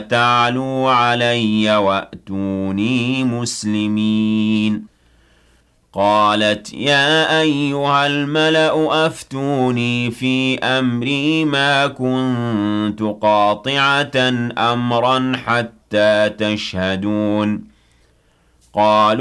تعلوا علي وأتوني مسلمين قالت يا أيها الملأ أفتوني في أمري ما كنت قاطعة أمرا حتى تشهدون قالوا